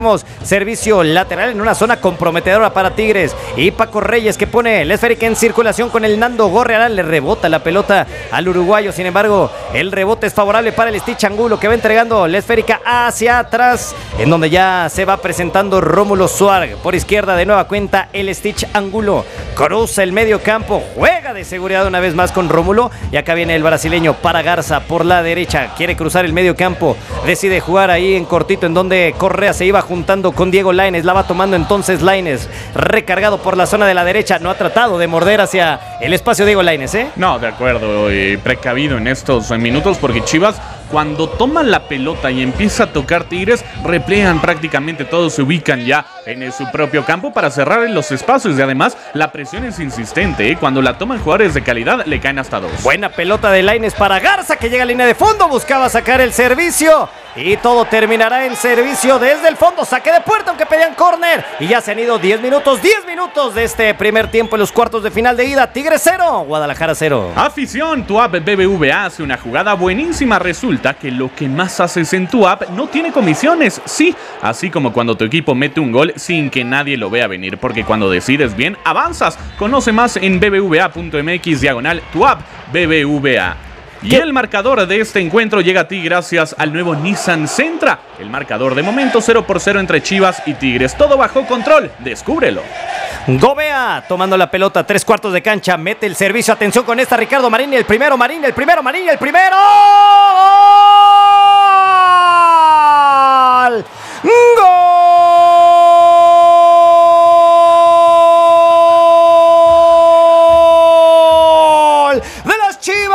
Servicio lateral en una zona comprometedora para Tigres. Y Paco Reyes que pone la esférica en circulación con el Nando Gorrearán. Le rebota la pelota al uruguayo. Sin embargo, el rebote es favorable para el Stitch Angulo, que va entregando la esférica hacia atrás, en donde ya se va presentando Rómulo Suárez. Por izquierda de nueva cuenta el Stitch Angulo. Cruza el medio campo. Juega de seguridad una vez más con Rómulo. Y acá viene el brasileño para Garza por la derecha. Quiere cruzar el medio campo. Decide jugar ahí en cortito, en donde Correa se iba juntando con Diego Lainez. La va tomando entonces Lainez, recargado por la zona de la derecha. No ha tratado de morder hacia el espacio Diego Lainez, ¿eh? No, de acuerdo, precavido en estos minutos, porque Chivas, cuando toma la pelota y empieza a tocar Tigres, replean prácticamente todos, se ubican ya en su propio campo para cerrar en los espacios. Y además, la presión es insistente, Cuando la toman jugadores de calidad, le caen hasta 2. Buena pelota de Lainez para Garza, que llega a línea de fondo, buscaba sacar el servicio. Y todo terminará en servicio desde el fondo. Saque de puerta, aunque pedían córner. Y ya se han ido 10 minutos de este primer tiempo en los cuartos de final de ida. Tigres 0, Guadalajara 0. Afición, tu app BBVA hace una jugada buenísima. Resulta que lo que más haces en tu app no tiene comisiones. Sí, así como cuando tu equipo mete un gol sin que nadie lo vea venir. Porque cuando decides bien, avanzas. Conoce más en bbva.mx/tu app BBVA. Y el marcador de este encuentro llega a ti gracias al nuevo Nissan Sentra. El marcador de momento 0-0 entre Chivas y Tigres. Todo bajo control. Descúbrelo. Gobea tomando la pelota, 3/4 de cancha. Mete el servicio. Atención con esta, Ricardo Marín. El primero, Marín. El primero. ¡Gol! ¡Gol! ¡De las Chivas!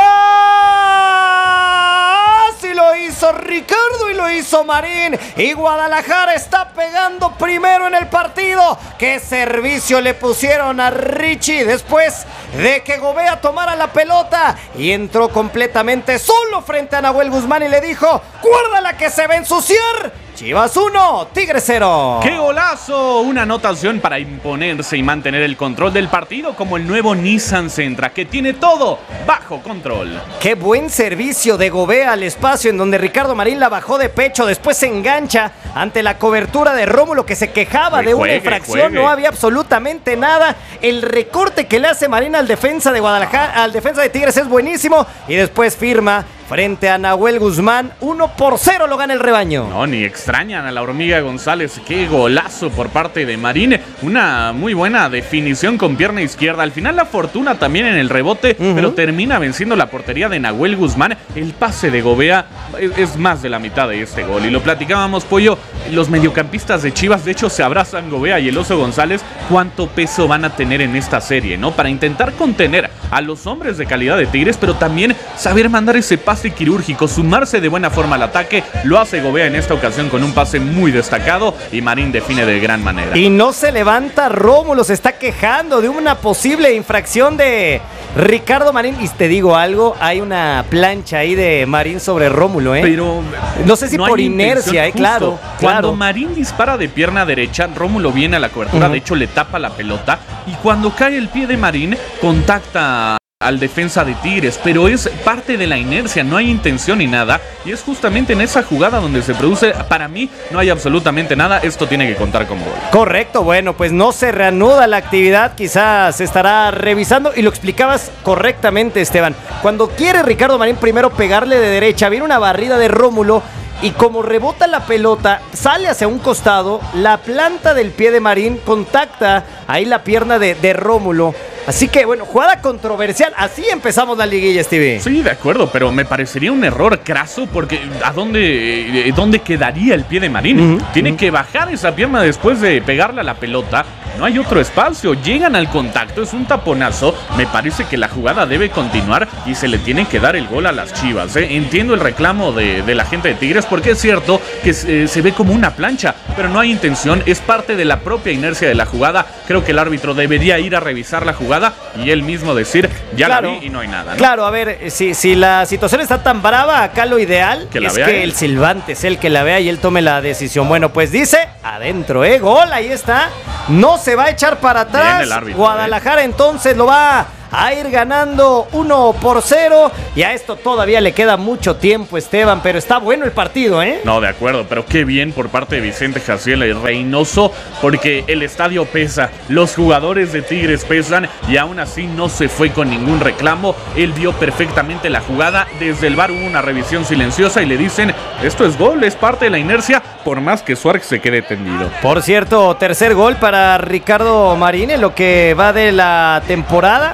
Ricardo y lo hizo Marín, y Guadalajara está pegando primero en el partido. Qué servicio le pusieron a Richie después de que Gobea tomara la pelota y entró completamente solo frente a Nahuel Guzmán y le dijo: guárdala que se va a ensuciar. Chivas 1, Tigres 0. ¡Qué golazo! Una anotación para imponerse y mantener el control del partido, como el nuevo Nissan Sentra, que tiene todo bajo control. ¡Qué buen servicio de Gobea al espacio, en donde Ricardo Marín la bajó de pecho! Después se engancha ante la cobertura de Rómulo, que se quejaba de una infracción. No había absolutamente nada. El recorte que le hace Marín al defensa de Guadalajara, al defensa de Tigres, es buenísimo. Y después firma frente a Nahuel Guzmán. 1-0 lo gana el rebaño. No, ni extrañan a la hormiga González. Qué golazo por parte de Marín. Una muy buena definición con pierna izquierda. Al final la fortuna también en el rebote, pero termina venciendo la portería de Nahuel Guzmán. El pase de Gobea es más de la mitad de este gol. Y lo platicábamos, Pollo, los mediocampistas de Chivas, de hecho, se abrazan Gobea y el Oso González. ¿Cuánto peso van a tener en esta serie, no? Para intentar contener a los hombres de calidad de Tigres, pero también saber mandar ese pase quirúrgico, sumarse de buena forma al ataque. Lo hace Gobea en esta ocasión con un pase muy destacado, y Marín define de gran manera. Y no se levanta Rómulo, se está quejando de una posible infracción de Ricardo Marín. Y te digo algo, hay una plancha ahí de Marín sobre Rómulo, Pero no sé si no por inercia, claro. Cuando Marín dispara de pierna derecha, Rómulo viene a la cobertura, de hecho le tapa la pelota, y cuando cae el pie de Marín, contacta al defensa de Tigres, pero es parte de la inercia, no hay intención ni nada, y es justamente en esa jugada donde se produce. Para mí no hay absolutamente nada, esto tiene que contar como gol. Correcto, bueno, pues no se reanuda la actividad, quizás se estará revisando, y lo explicabas correctamente, Esteban. Cuando quiere Ricardo Marín primero pegarle de derecha, viene una barrida de Rómulo, y como rebota la pelota, sale hacia un costado, la planta del pie de Marín contacta ahí la pierna de Rómulo. Así que, bueno, jugada controversial. Así empezamos la liguilla, Stevie. Sí, de acuerdo, pero me parecería un error craso, porque ¿a dónde quedaría el pie de Marín? Tiene que bajar esa pierna después de pegarle a la pelota. No hay otro espacio. Llegan al contacto, es un taponazo. Me parece que la jugada debe continuar y se le tiene que dar el gol a las Chivas. Entiendo el reclamo de la gente de Tigres, porque es cierto que se ve como una plancha, pero no hay intención. Es parte de la propia inercia de la jugada. Creo que el árbitro debería ir a revisar la jugada y él mismo decir: ya la vi y no hay nada, ¿no? Claro, a ver, si la situación está tan brava, acá lo ideal es que el silbante es el que la vea y él tome la decisión. Bueno, pues dice adentro, gol, ahí está. No se va a echar para atrás. Guadalajara entonces lo va a ir ganando 1-0. Y a esto todavía le queda mucho tiempo, Esteban, pero está bueno el partido, ¿eh? No, de acuerdo, pero qué bien por parte de Vicente Jaciel y Reynoso, porque el estadio pesa, los jugadores de Tigres pesan y aún así no se fue con ningún reclamo. Él vio perfectamente la jugada, desde el VAR hubo una revisión silenciosa y le dicen, esto es gol, es parte de la inercia, por más que Suárez se quede tendido. Por cierto, tercer gol para Ricardo Marín en lo que va de la temporada.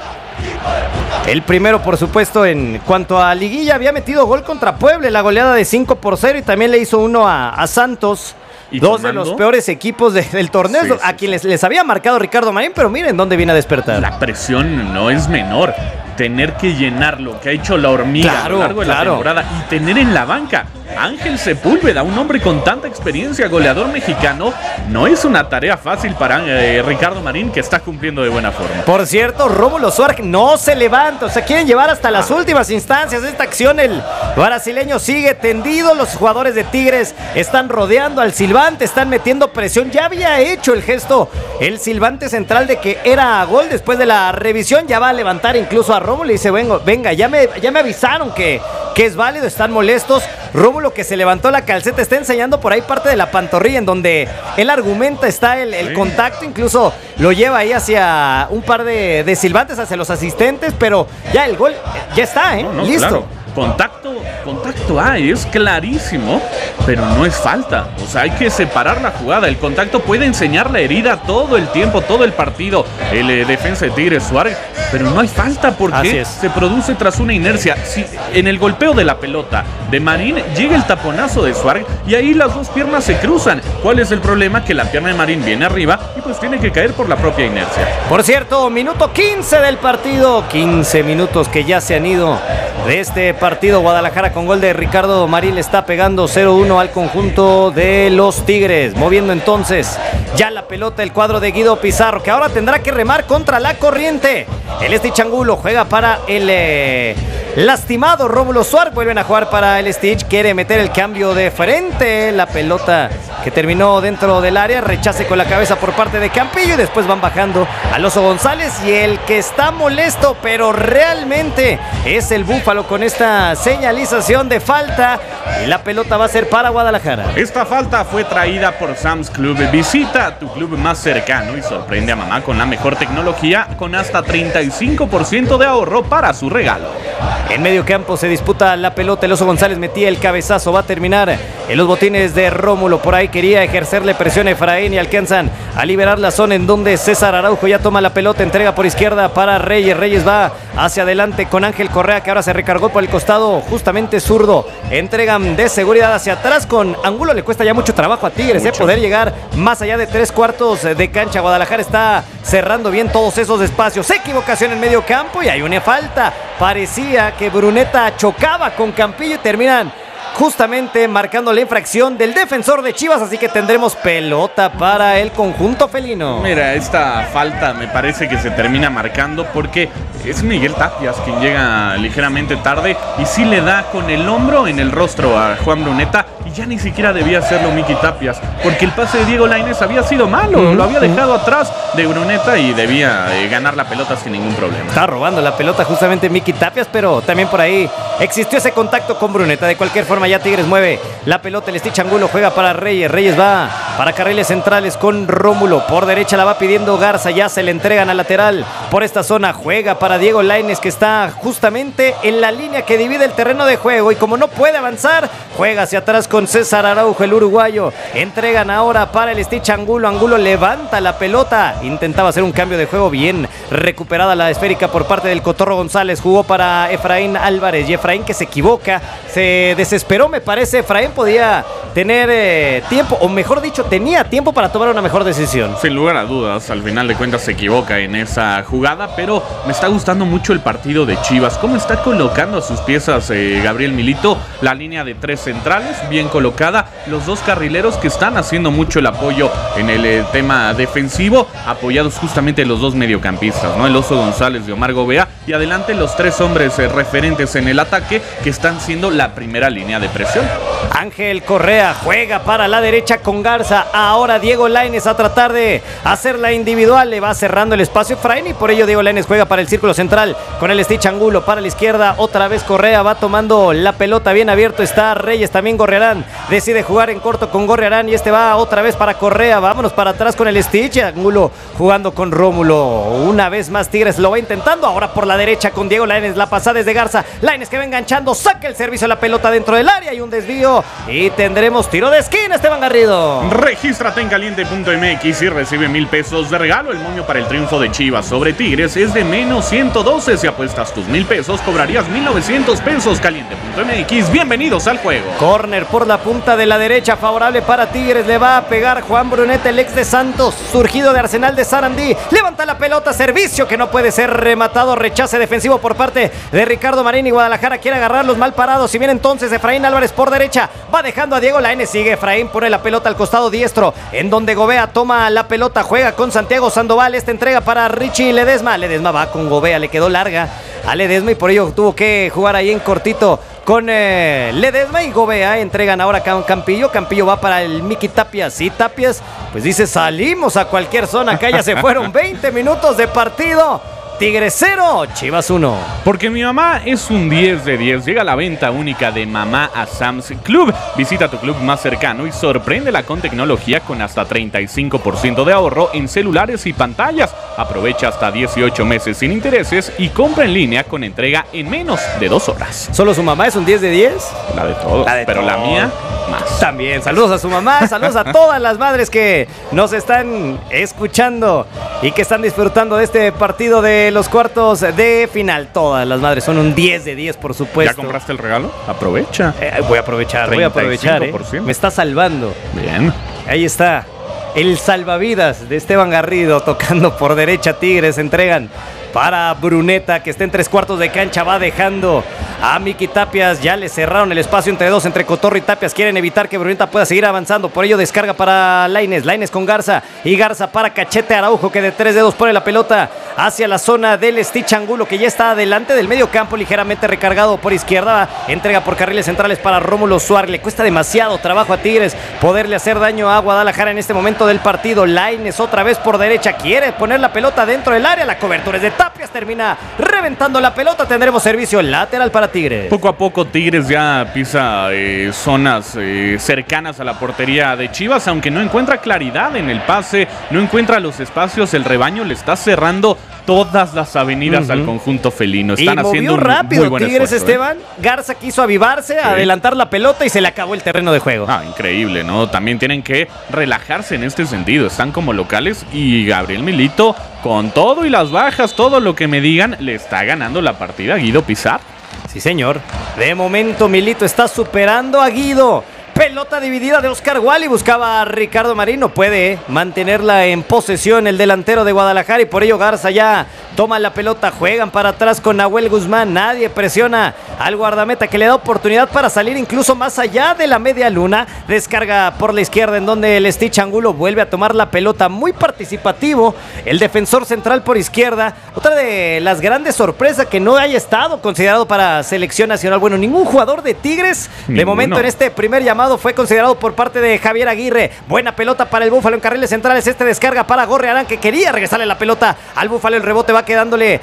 El primero, por supuesto, en cuanto a liguilla, había metido gol contra Puebla, la goleada de 5-0, y también le hizo uno a Santos. Dos de los peores equipos del torneo, sí, a quien les había marcado Ricardo Marín, pero miren dónde viene a despertar. La presión no es menor. Tener que llenar lo que ha hecho la hormiga a lo largo de la temporada y tener en la banca Ángel Sepúlveda, un hombre con tanta experiencia, goleador mexicano, no es una tarea fácil para Ricardo Marín, que está cumpliendo de buena forma. Por cierto, Rómulo Suárez no se levanta, o sea, quieren llevar hasta las últimas instancias de esta acción. El brasileño sigue tendido, los jugadores de Tigres están rodeando al silbante, están metiendo presión. Ya había hecho el gesto el silbante central de que era gol. Después de la revisión ya va a levantar incluso a Rómulo y dice, venga, ya me avisaron que es válido, están molestos. Rómulo, que se levantó la calceta, está enseñando por ahí parte de la pantorrilla en donde él argumenta está el contacto, incluso lo lleva ahí hacia un par de silbantes, hacia los asistentes, pero ya el gol ya está, listo. Claro. Contacto hay, es clarísimo, pero no es falta. O sea, hay que separar la jugada. El contacto puede enseñar la herida todo el tiempo, todo el partido. El defensa de Tigres, Suárez, pero no hay falta porque se produce tras una inercia. Si en el golpeo de la pelota de Marín llega el taponazo de Suárez y ahí las dos piernas se cruzan. ¿Cuál es el problema? Que la pierna de Marín viene arriba y pues tiene que caer por la propia inercia. Por cierto, minuto 15 del partido. 15 minutos que ya se han ido de este partido. Guadalajara con gol de Ricardo Marín le está pegando 0-1 al conjunto de los Tigres. Moviendo entonces ya la pelota el cuadro de Guido Pizarro, que ahora tendrá que remar contra la corriente. El Stitch Angulo juega para el lastimado Rómulo Suárez. Vuelven a jugar para el Stitch. Quiere meter el cambio de frente. La pelota que terminó dentro del área. Rechace con la cabeza por parte de Campillo. Y después van bajando al Oso González. Y el que está molesto, pero realmente, es el Búfalo con esta señalización de falta. Y la pelota va a ser para Guadalajara. Esta falta fue traída por Sam's Club. Visita a tu club más cercano y sorprende a mamá con la mejor tecnología, con hasta 35% de ahorro para su regalo. En medio campo se disputa la pelota. El Oso González metía el cabezazo. Va a terminar en los botines de Rómulo. Por ahí quería ejercerle presión a Efraín y alcanzan a liberar la zona en donde César Araujo ya toma la pelota. Entrega por izquierda para Reyes. Reyes va hacia adelante con Ángel Correa, que ahora se recargó por el costado justamente zurdo. Entregan de seguridad hacia atrás con Angulo. Le cuesta ya mucho trabajo a Tigres poder llegar más allá de 3/4 de cancha. Guadalajara está cerrando bien todos esos espacios. Equivocación en medio campo y hay una falta. Parecía que Bruneta chocaba con Campillo y terminan justamente marcando la infracción del defensor de Chivas, así que tendremos pelota para el conjunto felino. Mira, esta falta me parece que se termina marcando porque es Miguel Tapias quien llega ligeramente tarde y sí le da con el hombro en el rostro a Juan Bruneta, y ya ni siquiera debía hacerlo Miki Tapias, porque el pase de Diego Lainez había sido malo, lo había dejado atrás de Bruneta y debía ganar la pelota sin ningún problema. Está robando la pelota justamente Miki Tapias, pero también por ahí existió ese contacto con Bruneta. De cualquier forma, ya Tigres mueve la pelota. El Stitch Angulo juega para Reyes. Reyes va para carriles centrales con Rómulo. Por derecha la va pidiendo Garza. Ya se le entregan al lateral. Por esta zona juega para Diego Lainez, que está justamente en la línea que divide el terreno de juego. Y como no puede avanzar, juega hacia atrás con César Araujo, el uruguayo. Entregan ahora para el Stitch Angulo. Angulo levanta la pelota. Intentaba hacer un cambio de juego. Bien recuperada la esférica por parte del Cotorro González. Jugó para Efraín Álvarez. Y Efraín, que se equivoca, se desesperó, me parece. Efraín podía tener tiempo, o mejor dicho, tenía tiempo para tomar una mejor decisión. Sin lugar a dudas, al final de cuentas se equivoca en esa jugada, pero me está gustando mucho el partido de Chivas. Cómo está colocando a sus piezas Gabriel Milito. La línea de 3 centrales, bien colocada. Los 2 carrileros que están haciendo mucho el apoyo en el tema defensivo, apoyados justamente los 2 mediocampistas, ¿no? El Oso González y Omar Gobea. Y adelante los 3 hombres referentes en el ataque, que están siendo la primera línea de presión. Ángel Correa juega para la derecha con Garza. Ahora Diego Lainez a tratar de hacer la individual. Le va cerrando el espacio Efraín y por ello Diego Lainez juega para el círculo central con el Stitch Angulo para la izquierda. Otra vez Correa va tomando la pelota. Bien abierto está Reyes. También Gorriarán decide jugar en corto con Gorriarán y este va otra vez para Correa. Vámonos para atrás con el Stitch Angulo jugando con Rómulo. Una vez más Tigres lo va intentando. Ahora por la derecha con Diego Lainez. La pasada desde Garza. Lainez que va enganchando. Saca el servicio a la pelota dentro del área y un desvío. Y tendremos tiro de esquina, Esteban Garrido. Regístrate en caliente.mx y recibe 1,000 pesos de regalo. El momio para el triunfo de Chivas sobre Tigres es de menos 112. Si apuestas tus 1,000 pesos, cobrarías 1,900 pesos. Caliente.mx, bienvenidos al juego. Corner por la punta de la derecha, favorable para Tigres. Le va a pegar Juan Bruneta, el ex de Santos, surgido de Arsenal de Sarandí. Levanta la pelota, servicio que no puede ser rematado. Rechace defensivo por parte de Ricardo Marín y Guadalajara quiere agarrarlos mal parados. Si bien entonces Efraín Álvarez por derecha va dejando a Diego Lainez. Sigue Efraín, pone la pelota al costado diestro, en donde Gobea toma la pelota, juega con Santiago Sandoval. Esta entrega para Richie Ledesma. Ledesma va con Gobea, le quedó larga a Ledesma y por ello tuvo que jugar ahí en cortito con Ledesma y Gobea. Entregan ahora a Campillo. Campillo va para el Miki Tapias. Y Tapias pues dice: salimos a cualquier zona. Acá ya se fueron 20 minutos de partido. Tigres 0, Chivas 1. Porque mi mamá es un 10 de 10. Llega la venta única de Mamá a Sam's Club. Visita tu club más cercano y sorpréndela con tecnología con hasta 35% de ahorro en celulares y pantallas. Aprovecha hasta 18 meses sin intereses y compra en línea con entrega en menos de 2 horas. ¿Solo su mamá es un 10 de 10? La de todos, pero todo. La mía más. También, saludos a su mamá, saludos a todas las madres que nos están escuchando y que están disfrutando de este partido de los cuartos de final. Todas las madres son un 10 de 10, por supuesto. ¿Ya compraste el regalo? Aprovecha. Voy a aprovechar. 35%. Me está salvando. Bien. Ahí está. El salvavidas de Esteban Garrido tocando por derecha. Tigres entregan para Bruneta, que está en 3/4 de cancha. Va dejando a Miki Tapias. Ya le cerraron el espacio entre dos, entre Cotorro y Tapias. Quieren evitar que Bruneta pueda seguir avanzando. Por ello descarga para Lainez. Lainez con Garza. Y Garza para Cachete Araujo, que de 3 dedos pone la pelota hacia la zona del Stitch Angulo, que ya está adelante del medio campo, ligeramente recargado por izquierda. Entrega por carriles centrales para Rómulo Suárez. Le cuesta demasiado trabajo a Tigres poderle hacer daño a Guadalajara en este momento del partido. Lainez otra vez por derecha. Quiere poner la pelota dentro del área. La cobertura es de Tapias. Termina reventando la pelota. Tendremos servicio lateral para Tigres. Poco a poco Tigres ya pisa zonas cercanas a la portería de Chivas, aunque no encuentra claridad en el pase, no encuentra los espacios. El rebaño le está cerrando todas las avenidas al conjunto felino. Están haciendo un rápido muy buen Tigres, esfuerzo, Esteban. Garza quiso avivarse, adelantar la pelota y se le acabó el terreno de juego. Increíble, ¿no? También tienen que relajarse en este sentido. Están como locales y Gabriel Milito, con todo y las bajas, todo lo que me digan, le está ganando la partida a Guido Pizarro. Sí, señor. De momento Milito está superando a Guido. Pelota dividida de Oscar Wally. Buscaba a Ricardo Marín. No puede mantenerla en posesión el delantero de Guadalajara. Y por ello Garza ya toma la pelota. Juegan para atrás con Nahuel Guzmán. Nadie presiona al guardameta, que le da oportunidad para salir incluso más allá de la media luna. Descarga por la izquierda, en donde el Stitch Angulo vuelve a tomar la pelota. Muy participativo el defensor central por izquierda. Otra de las grandes sorpresas, que no haya estado considerado para selección nacional. Bueno, ningún jugador de Tigres de momento en este primer llamado fue considerado por parte de Javier Aguirre. Buena pelota para el Búfalo en carriles centrales. Descarga para Gorriarán, que quería regresarle la pelota al Búfalo. El rebote va quedándole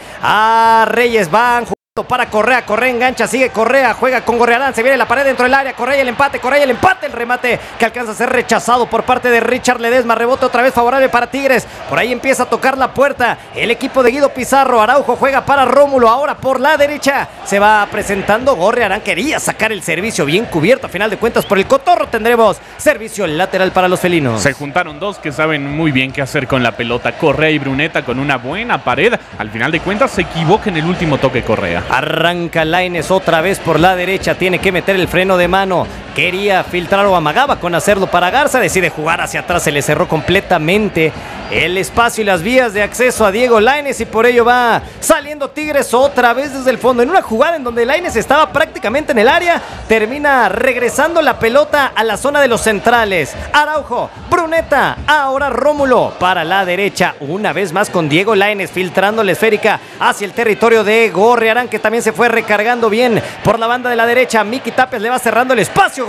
a Reyes. Van para Correa. Correa engancha, sigue Correa, juega con Gorriarán, se viene la pared dentro del área. Correa y el empate, el remate que alcanza a ser rechazado por parte de Richard Ledesma. Rebote otra vez favorable para Tigres. Por ahí empieza a tocar la puerta el equipo de Guido Pizarro. Araujo juega para Rómulo. Ahora por la derecha se va presentando Gorriarán. Quería sacar el servicio bien cubierto. A final de cuentas por el Cotorro tendremos servicio lateral para los felinos. Se juntaron dos que saben muy bien qué hacer con la pelota. Correa y Bruneta con una buena pared. Al final de cuentas se equivoca en el último toque Correa. Arranca Lainez otra vez por la derecha. Tiene que meter el freno de mano. Quería filtrar o amagaba con hacerlo para Garza. Decide jugar hacia atrás. Se le cerró completamente el espacio y las vías de acceso a Diego Lainez. Y por ello va saliendo Tigres otra vez desde el fondo. En una jugada en donde Lainez estaba prácticamente en el área. Termina regresando la pelota a la zona de los centrales. Araujo, Bruneta, ahora Rómulo para la derecha. Una vez más con Diego Lainez filtrando la esférica hacia el territorio de Gorriarán, que también se fue recargando bien por la banda de la derecha. Miki Tapias le va cerrando el espacio.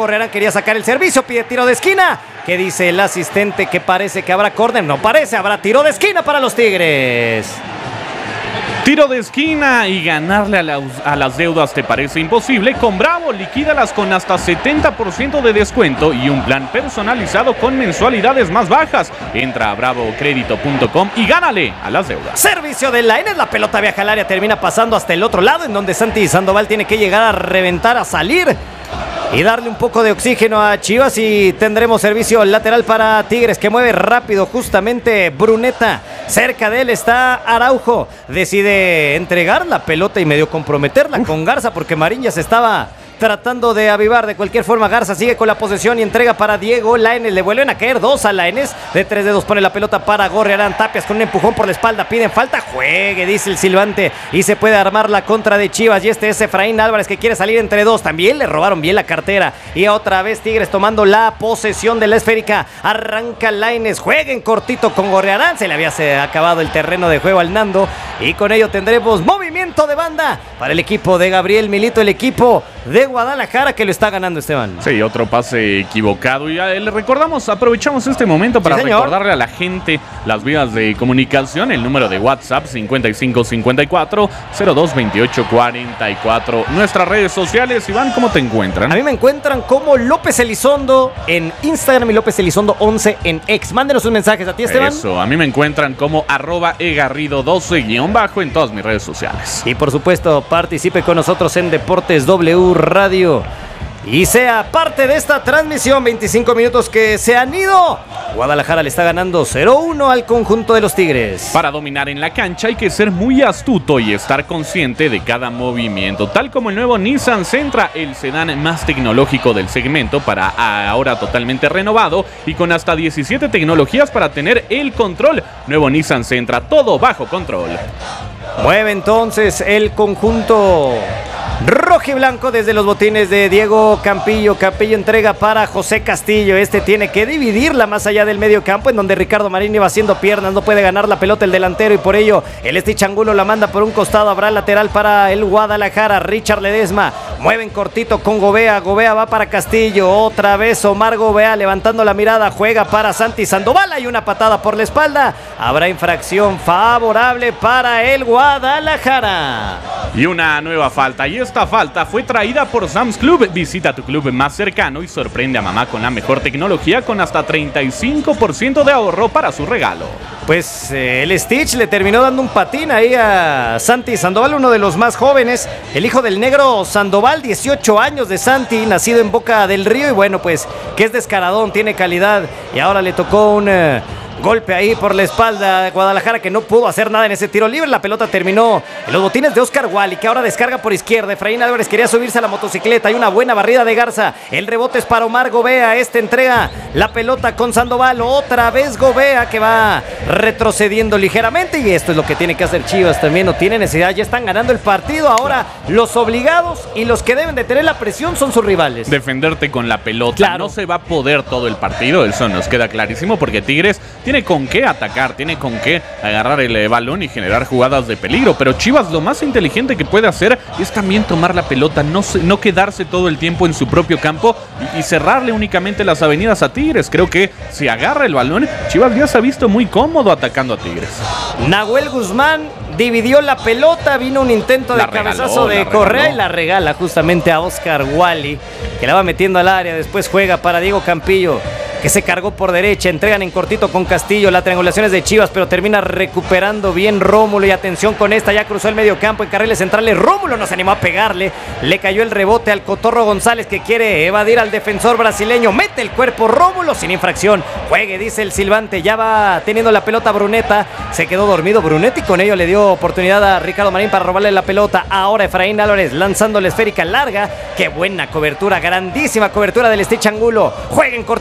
Gorrearán quería sacar el servicio, pide tiro de esquina. ¿Qué dice el asistente? Que parece que habrá córner. No parece, habrá tiro de esquina para los Tigres. Tiro de esquina y ganarle a las deudas te parece imposible. Con Bravo, liquídalas con hasta 70% de descuento y un plan personalizado con mensualidades más bajas. Entra a bravocredito.com y gánale a las deudas. Servicio de Lainez, la pelota viaja al área, termina pasando hasta el otro lado, en donde Santi Sandoval tiene que llegar a reventar, a salir y darle un poco de oxígeno a Chivas, y tendremos servicio lateral para Tigres, que mueve rápido justamente Bruneta. Cerca de él está Araujo. Decide entregar la pelota y medio comprometerla con Garza, porque Marín ya se estaba tratando de avivar. De cualquier forma, Garza sigue con la posesión y entrega para Diego Lainez. Le vuelven a caer dos a Lainez. De 3 dedos pone la pelota para Gorrearán. Tapias con un empujón por la espalda. Piden falta. Juegue, dice el silbante. Y se puede armar la contra de Chivas. Y este es Efraín Álvarez, que quiere salir entre dos. También le robaron bien la cartera. Y otra vez Tigres tomando la posesión de la esférica. Arranca Lainez. Jueguen cortito con Gorrearán. Se le había acabado el terreno de juego al Nando. Y con ello tendremos movimiento de banda para el equipo de Gabriel Milito, el equipo de Guadalajara, que lo está ganando, Esteban. Sí, otro pase equivocado. Y le recordamos, aprovechamos este momento para recordarle a la gente las vías de comunicación. El número de WhatsApp 5554-022844. Nuestras redes sociales, Iván, ¿cómo te encuentran? A mí me encuentran como López Elizondo en Instagram y López Elizondo 11 en X. Mándenos sus mensajes. ¿A ti, Esteban? Eso, a mí me encuentran como @egarrido12_ en todas mis redes sociales. Y por supuesto, participe con nosotros en Deportes W Radio y sea parte de esta transmisión. 25 minutos que se han ido. Guadalajara le está ganando 0-1 al conjunto de los Tigres. Para dominar en la cancha hay que ser muy astuto y estar consciente de cada movimiento, tal como el nuevo Nissan Sentra, el sedán más tecnológico del segmento, para ahora totalmente renovado y con hasta 17 tecnologías para tener el control. Nuevo Nissan Sentra, todo bajo control. Mueve entonces el conjunto rojiblanco desde los botines de Diego Campillo. Campillo entrega para José Castillo. Este tiene que dividirla más allá del medio campo, en donde Ricardo Marín iba haciendo piernas. No puede ganar la pelota el delantero y por ello el Stitch Angulo la manda por un costado. Habrá lateral para el Guadalajara. Richard Ledesma mueven cortito con Gobea. Gobea va para Castillo. Otra vez Omar Gobea levantando la mirada. Juega para Santi Sandoval. Hay una patada por la espalda. Habrá infracción favorable para el Guadalajara. Y una nueva falta. Y esta falta fue traída por Sam's Club. Visita tu club más cercano y sorprende a mamá con la mejor tecnología, con hasta 35% de ahorro para su regalo. Pues el Stitch le terminó dando un patín ahí a Santi Sandoval, uno de los más jóvenes, el hijo del negro Sandoval, 18 años de Santi, nacido en Boca del Río, y bueno, pues que es descaradón, tiene calidad, y ahora le tocó un golpe ahí por la espalda de Guadalajara, que no pudo hacer nada en ese tiro libre. La pelota terminó en los botines de Oscar Wally, que ahora descarga por izquierda. Efraín Álvarez quería subirse a la motocicleta. Hay una buena barrida de Garza. El rebote es para Omar Gobea. Este entrega la pelota con Sandoval. Otra vez Gobea, que va retrocediendo ligeramente. Y esto es lo que tiene que hacer Chivas también. No tiene necesidad. Ya están ganando el partido. Ahora los obligados y los que deben de tener la presión son sus rivales. Defenderte con la pelota. Claro. No se va a poder todo el partido. Eso nos queda clarísimo, porque Tigres tiene con qué atacar, tiene con qué agarrar el balón y generar jugadas de peligro, pero Chivas lo más inteligente que puede hacer es también tomar la pelota, no quedarse todo el tiempo en su propio campo y cerrarle únicamente las avenidas a Tigres. Creo que si agarra el balón, Chivas ya se ha visto muy cómodo atacando a Tigres. Nahuel Guzmán dividió la pelota, vino un intento de cabezazo de Correa y la regala justamente a Oscar Wally, que la va metiendo al área. Después juega para Diego Campillo, que se cargó por derecha. Entregan en cortito con Castillo. La triangulación es de Chivas, pero termina recuperando bien Rómulo. Y atención con esta, ya cruzó el medio campo en carriles centrales. Rómulo no se animó a pegarle. Le cayó el rebote al Cotorro González, que quiere evadir al defensor brasileño. Mete el cuerpo Rómulo sin infracción. Juegue, dice el silbante. Ya va teniendo la pelota Bruneta. Se quedó dormido Bruneta y con ello le dio oportunidad a Ricardo Marín para robarle la pelota. Ahora Efraín Álvarez lanzando la esférica larga. Qué buena cobertura, grandísima cobertura del Stitch Angulo. Juega en cortito con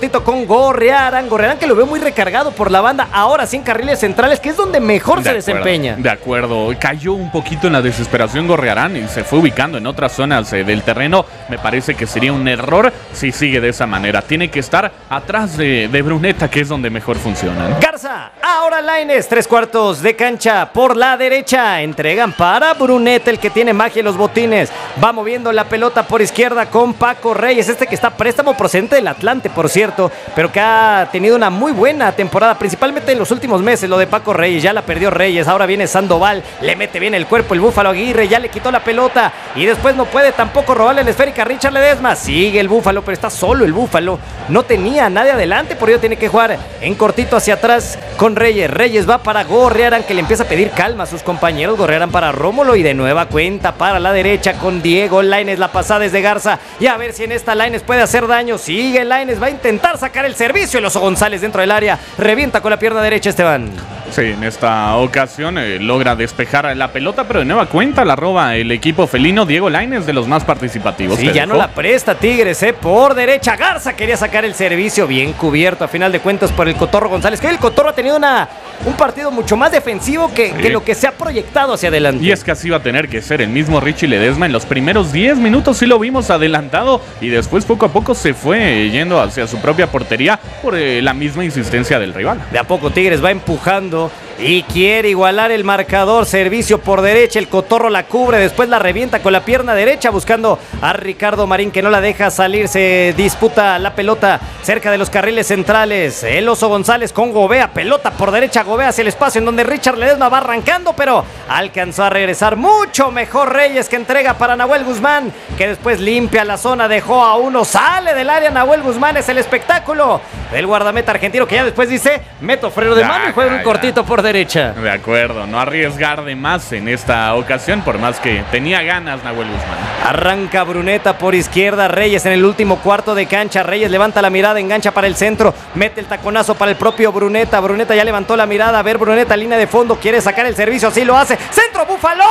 Gorrearán que lo veo muy recargado por la banda, ahora sí en carriles centrales, que es donde mejor se desempeña. De acuerdo, cayó un poquito en la desesperación Gorrearán y se fue ubicando en otras zonas del terreno. Me parece que sería un error si sigue de esa manera. Tiene que estar atrás de Bruneta, que es donde mejor funciona. Garza, ahora Lainez, 3/4 de cancha por la derecha, entregan para Bruneta, el que tiene magia en los botines, va moviendo la pelota por izquierda con Paco Reyes, que está préstamo procedente del Atlante, por cierto, pero que ha tenido una muy buena temporada, principalmente en los últimos meses. Lo de Paco Reyes, ya la perdió Reyes, ahora viene Sandoval, le mete bien el cuerpo el Búfalo Aguirre, ya le quitó la pelota y después no puede tampoco robarle la esférica a Richard Ledesma. Sigue el Búfalo, pero está solo el Búfalo, no tenía a nadie adelante, por ello tiene que jugar en cortito hacia atrás con Reyes. Reyes va para Gorrearán, que le empieza a pedir calma a sus compañeros. Gorrearán para Rómulo y de nueva cuenta para la derecha con Diego Lainez. La pasada es de Garza y a ver si en esta Lainez puede hacer daño. Sigue Lainez, va a intentar sacar el servicio. El Oso González dentro del área, revienta con la pierna derecha Esteban. Sí, en esta ocasión logra despejar la pelota, pero de nueva cuenta la roba el equipo felino. Diego Lainez, de los más participativos. Sí, ya no la presta Tigres, por derecha. Garza quería sacar el servicio, bien cubierto a final de cuentas por el Cotorro González, que el Cotorro ha tenido un partido mucho más defensivo que lo que se ha proyectado hacia adelante. Y es que así va a tener que ser. El mismo Richie Ledesma en los primeros 10 minutos sí lo vimos adelantado y después poco a poco se fue yendo hacia su propia portería por la misma insistencia del rival. De a poco Tigres va empujando y quiere igualar el marcador. Servicio por derecha, el Cotorro la cubre, después la revienta con la pierna derecha buscando a Ricardo Marín, que no la deja salir. Se disputa la pelota cerca de los carriles centrales. El Oso González con Gobea, pelota por derecha, Gobea hacia el espacio en donde Richard Ledesma va arrancando, pero alcanzó a regresar mucho mejor Reyes, que entrega para Nahuel Guzmán, que después limpia la zona, dejó a uno, sale del área Nahuel Guzmán. Es el espectáculo del guardameta argentino, que ya después dice: meto freno de mano y juega un cortito por derecha. De acuerdo, no arriesgar de más en esta ocasión, por más que tenía ganas Nahuel Guzmán. Arranca Bruneta por izquierda, Reyes en el último cuarto de cancha. Reyes levanta la mirada, engancha para el centro, mete el taconazo para el propio Bruneta. Bruneta ya levantó la mirada, a ver Bruneta, línea de fondo, quiere sacar el servicio, así lo hace. Centro, Búfalo,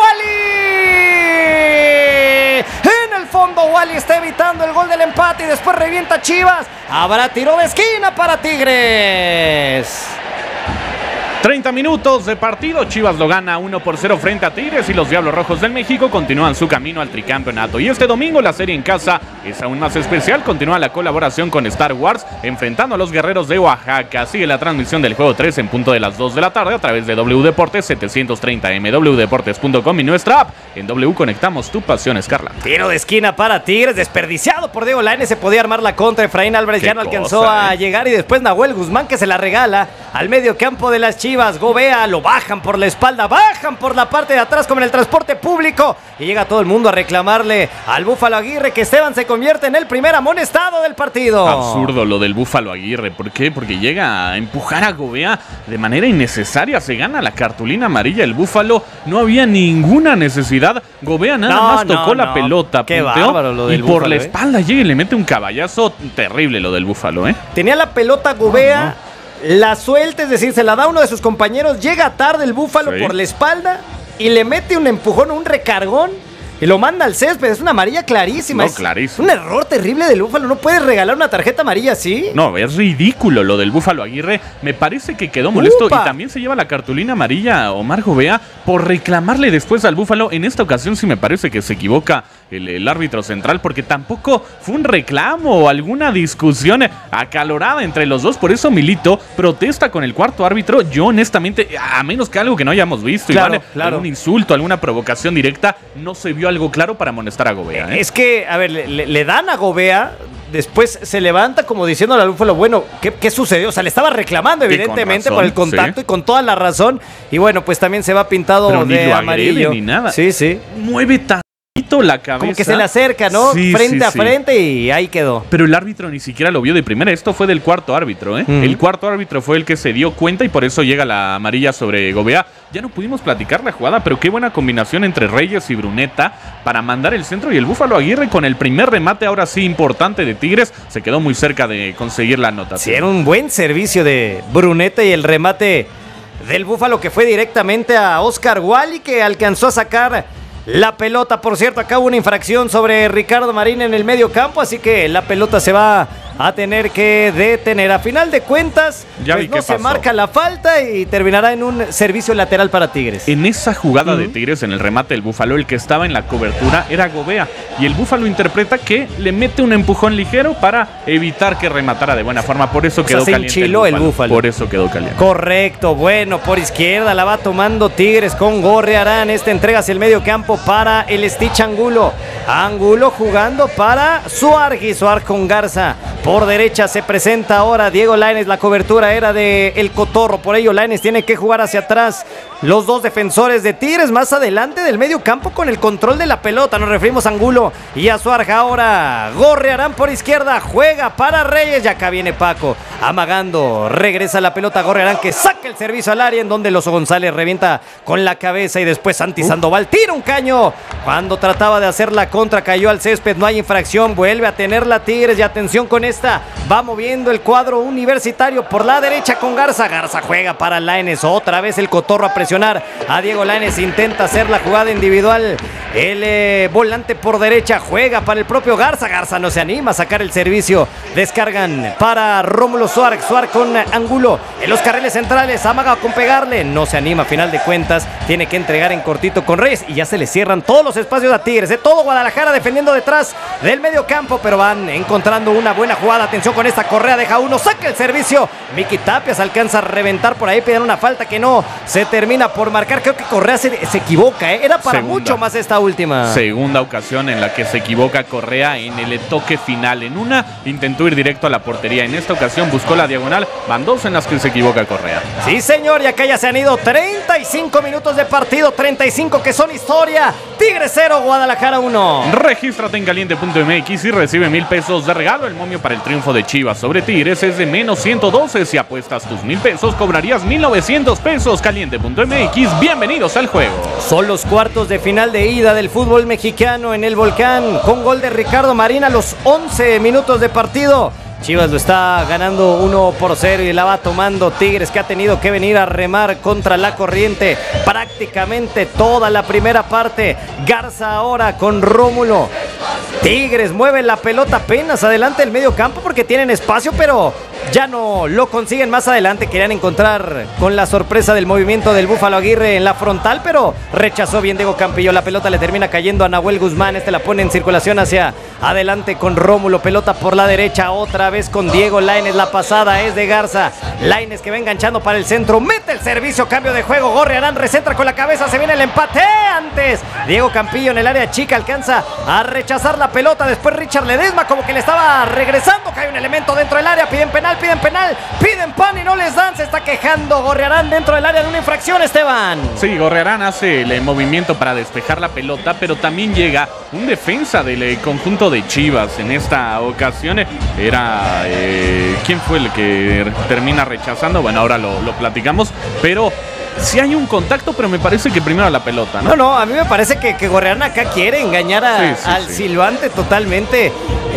Wally. En el fondo Wally está evitando el gol del empate y después revienta Chivas. Habrá tiro de esquina para Tigres. 30 minutos de partido, Chivas lo gana 1-0 frente a Tigres y los Diablos Rojos del México continúan su camino al tricampeonato. Y este domingo la serie en casa es aún más especial, continúa la colaboración con Star Wars enfrentando a los Guerreros de Oaxaca. Sigue la transmisión del juego 3 en punto de las 2 de la tarde a través de W Deportes 730M, wdeportes.com y nuestra app. En W conectamos tu pasión escarlata. Tiro de esquina para Tigres, desperdiciado por Diego Lainez, se podía armar la contra. Efraín Álvarez ya no alcanzó a llegar y después Nahuel Guzmán, que se la regala al medio campo de las Chivas. Gobea, lo bajan por la espalda, bajan por la parte de atrás como en el transporte público y llega todo el mundo a reclamarle al Búfalo Aguirre, que Esteban se convierte en el primer amonestado del partido. Absurdo lo del Búfalo Aguirre. ¿Por qué? Porque llega a empujar a Gobea de manera innecesaria, se gana la cartulina amarilla. El Búfalo no había ninguna necesidad. Gobea nada más tocó la pelota, qué bárbaro lo del y por Búfalo, la espalda llega y le mete un caballazo terrible lo del Búfalo, Tenía la pelota Gobea, la suelta, es decir, se la da a uno de sus compañeros, llega tarde el Búfalo por la espalda y le mete un empujón, un recargón y lo manda al césped. Es una amarilla clarísima. Clarísimo. Un error terrible del Búfalo. No puedes regalar una tarjeta amarilla así. No, es ridículo lo del Búfalo Aguirre. Me parece que quedó molesto. Y también se lleva la cartulina amarilla Omar Gobea por reclamarle después al Búfalo. En esta ocasión sí me parece que se equivoca el árbitro central, porque tampoco fue un reclamo o alguna discusión acalorada entre los dos. Por eso Milito protesta con el cuarto árbitro. Yo honestamente, a menos que algo que no hayamos visto, claro. algún insulto, alguna provocación directa, no se vio algo claro para amonestar a Gobea. Es que, a ver, le dan a Gobea, después se levanta como diciéndole al Búfalo, bueno, ¿qué sucedió? O sea, le estaba reclamando evidentemente por el contacto y con toda la razón. Y bueno, pues también se va pintado pero de ni lo amarillo. Agrede, ni nada. Sí. Mueve la cabeza. Como que se le acerca, ¿no? Sí, frente a frente y ahí quedó. Pero el árbitro ni siquiera lo vio de primera. Esto fue del cuarto árbitro, El cuarto árbitro fue el que se dio cuenta y por eso llega la amarilla sobre Gobea. Ya no pudimos platicar la jugada, pero qué buena combinación entre Reyes y Bruneta para mandar el centro, y el Búfalo Aguirre con el primer remate, ahora sí importante, de Tigres, se quedó muy cerca de conseguir la anotación. Sí, era un buen servicio de Bruneta y el remate del Búfalo que fue directamente a Oscar Wally, que alcanzó a sacar la pelota. Por cierto, acá hubo una infracción sobre Ricardo Marín en el medio campo, así que la pelota se va a tener que detener. A final de cuentas, Ya pues vi no qué se pasó. marca la falta y terminará en un servicio lateral para Tigres. En esa jugada de Tigres, en el remate del Búfalo, el que estaba en la cobertura era Gobea. Y el Búfalo interpreta que le mete un empujón ligero para evitar que rematara de buena forma. Por eso O sea, quedó se caliente enchiló el Búfalo. Por eso quedó caliente. Correcto, bueno, por izquierda la va tomando Tigres con Gorriarán. Esta entrega hacia el medio campo para el Stitch Angulo. Angulo jugando para Suargui. Suargui con Garza. Por derecha se presenta ahora Diego Lainez. La cobertura era de El Cotorro. Por ello Lainez tiene que jugar hacia atrás. Los dos defensores de Tigres más adelante del medio campo con el control de la pelota. Nos referimos a Angulo y a Suargui ahora. Gorriarán por izquierda. Juega para Reyes. Y acá viene Paco. Amagando. Regresa la pelota. Gorriarán que saca el servicio al área en donde el Oso González revienta con la cabeza. Y después Santi Sandoval tira un caño. Cuando trataba de hacer la contra cayó al césped. No hay infracción. Vuelve a tener la Tigres. Y atención con esta. Va moviendo el cuadro universitario por la derecha con Garza. Garza juega para Lainez. Otra vez el Cotorro a presionar a Diego Lainez. Intenta hacer la jugada individual. El volante por derecha juega para el propio Garza. Garza no se anima a sacar el servicio. Descargan para Rómulo Suárez. Suárez con Angulo en los carriles centrales. Amaga con pegarle. No se anima a final de cuentas. Tiene que entregar en cortito con Reyes. Y ya se le cierran todos los espacios a Tigres. Todo Guadalajara defendiendo detrás del medio campo. Pero van encontrando una buena jugada. Atención con esta. Correa deja uno. Saca el servicio. Miki Tapias alcanza a reventar por ahí. Piden una falta que no se termina por marcar. Creo que Correa se equivoca. Era para mucho más esta última. Segunda ocasión en la que se equivoca Correa en el toque final. En una intentó ir directo a la portería. En esta ocasión buscó la diagonal. Van dos en las que se equivoca Correa. Sí, señor. Y acá ya se han ido 35 minutos de partido. 35 que son historia. Tigres 0, Guadalajara 1. Regístrate en caliente.mx y recibe 1,000 pesos de regalo. El momio para el triunfo de Chivas sobre Tigres es de menos 112. Si apuestas tus 1,000 pesos, cobrarías 1,900 pesos. Caliente.mx. Bienvenidos al juego. Son los cuartos de final de ida del fútbol mexicano en el Volcán, con gol de Ricardo Marín a los 11 minutos de partido. Chivas lo está ganando 1-0 y la va tomando Tigres, que ha tenido que venir a remar contra la corriente prácticamente toda la primera parte. Garza ahora con Rómulo. Tigres mueve la pelota apenas adelante del medio campo porque tienen espacio, pero ya no lo consiguen. Más adelante querían encontrar con la sorpresa del movimiento del Búfalo Aguirre en la frontal, pero rechazó bien Diego Campillo. La pelota le termina cayendo a Nahuel Guzmán. La pone en circulación hacia adelante con Rómulo. Pelota por la derecha otra vez con Diego Lainez. La pasada es de Garza. Lainez que va enganchando para el centro. Mete el servicio, cambio de juego. Gorriarán recentra con la cabeza. Se viene el empate antes. Diego Campillo en el área chica alcanza a rechazar la pelota. Después Richard Ledesma como que le estaba regresando. Cae un elemento dentro del área. Piden penal, piden pan y no les dan. Se está quejando Gorriarán dentro del área de una infracción, Esteban. Sí, Gorriarán hace el movimiento para despejar la pelota, pero también llega un defensa del conjunto de Chivas. En esta ocasión era... ¿quién fue el que termina rechazando? Bueno, ahora lo platicamos, pero... Sí hay un contacto, pero me parece que primero la pelota, ¿no? No, a mí me parece que Gorriarán acá quiere engañar al silbante totalmente.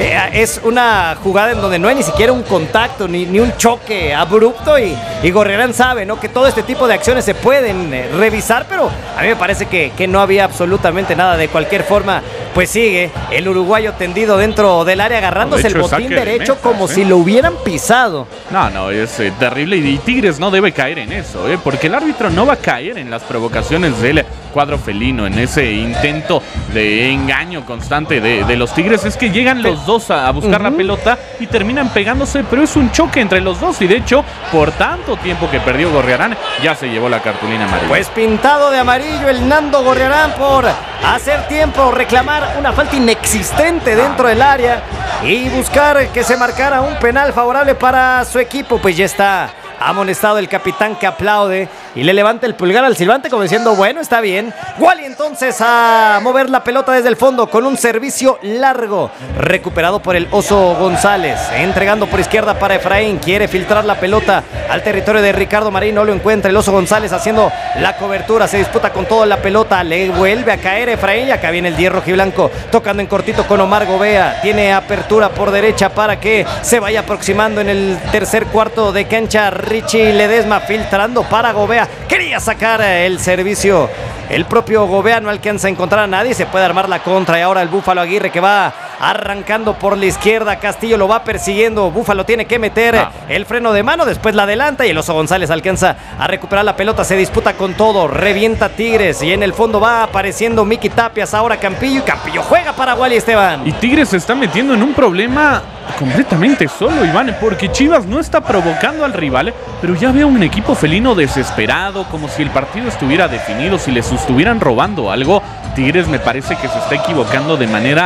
Es una jugada en donde no hay ni siquiera un contacto, ni un choque abrupto y Gorriarán sabe, ¿no?, que todo este tipo de acciones se pueden revisar, pero a mí me parece que no había absolutamente nada. De cualquier forma, pues sigue el uruguayo tendido dentro del área agarrándose el botín derecho como si lo hubieran pisado. No, es terrible y Tigres no debe caer en eso, porque el árbitro no va a caer en las provocaciones del cuadro felino, en ese intento de engaño constante de los Tigres. Es que llegan los dos a buscar la pelota y terminan pegándose, pero es un choque entre los dos y de hecho, por tanto tiempo que perdió Gorriarán, ya se llevó la cartulina amarilla. Pues pintado de amarillo el Nando Gorriarán por hacer tiempo, reclamar una falta inexistente dentro del área y buscar que se marcara un penal favorable para su equipo. Pues ya está amonestado el capitán, que aplaude y le levanta el pulgar al silbante como diciendo, bueno, está bien. Wally entonces a mover la pelota desde el fondo con un servicio largo, recuperado por el Oso González, entregando por izquierda para Efraín. Quiere filtrar la pelota al territorio de Ricardo Marín, no lo encuentra. El Oso González haciendo la cobertura, se disputa con toda la pelota, le vuelve a caer Efraín y acá viene el 10 rojiblanco tocando en cortito con Omar Gobea. Tiene apertura por derecha para que se vaya aproximando en el tercer cuarto de cancha Richie Ledesma, filtrando para Gobea. Quería sacar el servicio. El propio Gobea no alcanza a encontrar a nadie. Se puede armar la contra y ahora el Búfalo Aguirre que va arrancando por la izquierda. Castillo lo va persiguiendo. Búfalo tiene que meter el freno de mano, después la adelanta y el Oso González alcanza a recuperar la pelota. Se disputa con todo, revienta Tigres y en el fondo va apareciendo Miki Tapias, ahora Campillo, y Campillo juega para Wally Esteban. Y Tigres se está metiendo en un problema completamente solo, Iván, porque Chivas no está provocando al rival, pero ya veo un equipo felino desesperado, como si el partido estuviera definido, si les estuvieran robando algo. Tigres me parece que se está equivocando de manera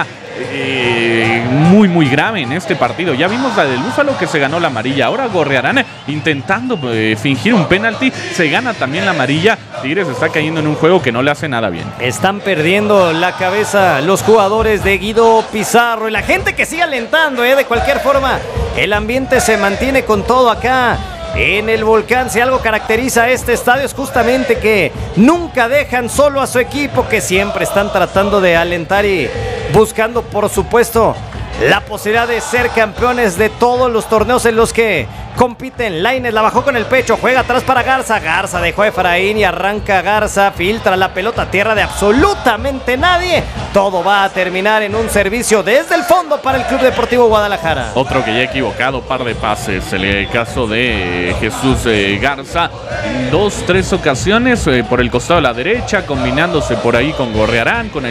muy grave en este partido. Ya vimos la del Búfalo, que se ganó la amarilla. Ahora Gorrearán intentando fingir un penalti, se gana también la amarilla. Tigres está cayendo en un juego que no le hace nada bien. Están perdiendo la cabeza los jugadores de Guido Pizarro y la gente que sigue alentando, de cualquier forma. El ambiente se mantiene con todo acá en el Volcán. Si algo caracteriza a este estadio es justamente que nunca dejan solo a su equipo, que siempre están tratando de alentar y buscando, por supuesto, la posibilidad de ser campeones de todos los torneos en los que compiten. Lainez la bajó con el pecho, juega atrás para Garza. Garza dejó a Efraín y arranca Garza, filtra la pelota a tierra de absolutamente nadie. Todo va a terminar en un servicio desde el fondo para el Club Deportivo Guadalajara. Otro que ya ha equivocado par de pases, el caso de Jesús Garza, en 2-3 ocasiones por el costado de la derecha, combinándose por ahí con Gorrearán, con el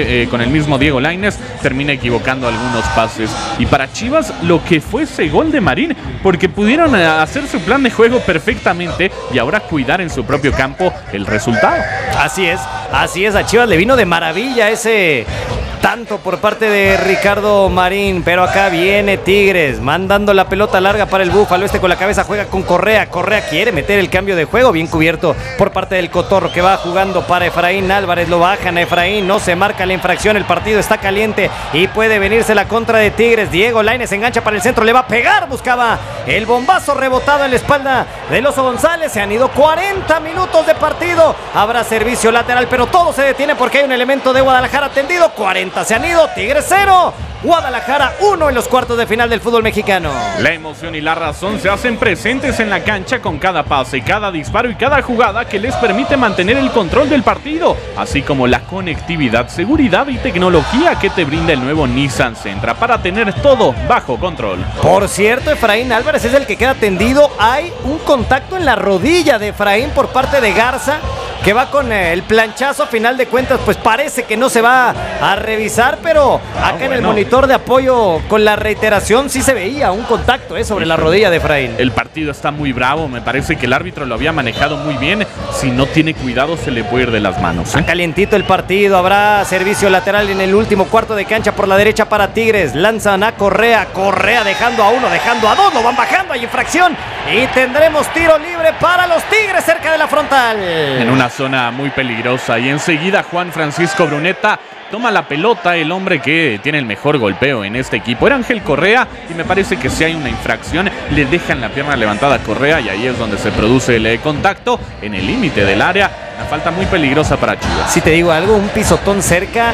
mismo Diego Lainez, termina equivocando algunos pases. Y para Chivas, lo que fue ese gol de Marín, porque pudieron hacer su plan de juego perfectamente y ahora cuidar en su propio campo el resultado. Así es, a Chivas le vino de maravilla ese tanto por parte de Ricardo Marín, pero acá viene Tigres mandando la pelota larga para el Búfalo. Con la cabeza juega con Correa. Correa quiere meter el cambio de juego, bien cubierto por parte del Cotorro, que va jugando para Efraín Álvarez. Lo bajan a Efraín, no se marca la infracción. El partido está caliente y puede venirse la contra de Tigres. Diego Lainez engancha para el centro, le va a pegar, buscaba el bombazo rebotado en la espalda del Oso González. Se han ido 40 minutos de partido. Habrá servicio lateral, pero todo se detiene porque hay un elemento de Guadalajara tendido. 40 se han ido, Tigres 0, Guadalajara 1 en los cuartos de final del fútbol mexicano. La emoción y la razón se hacen presentes en la cancha con cada pase, cada disparo y cada jugada que les permite mantener el control del partido, así como la conectividad, seguridad y tecnología que te brinda el nuevo Nissan Sentra para tener todo bajo control. Por cierto, Efraín Álvarez es el que queda tendido. Hay un contacto en la rodilla de Efraín por parte de Garza, que va con el planchazo. A final de cuentas, pues parece que no se va a revisar, pero acá en el monitor de apoyo con la reiteración sí se veía un contacto sobre la rodilla de Efraín. El partido está muy bravo, me parece que el árbitro lo había manejado muy bien. Si no tiene cuidado se le puede ir de las manos. Está calientito el partido, habrá servicio lateral en el último cuarto de cancha por la derecha para Tigres. Lanzan a Correa, Correa dejando a uno, dejando a dos, lo van bajando, hay infracción y tendremos tiro libre para los Tigres cerca de la frontal. En una zona muy peligrosa y enseguida Juan Francisco Bruneta toma la pelota, el hombre que tiene el mejor golpeo en este equipo era Ángel Correa, y me parece que si hay una infracción le dejan la pierna levantada a Correa y ahí es donde se produce el contacto en el límite del área. Una falta muy peligrosa para Chivas. Si te digo algo, un pisotón cerca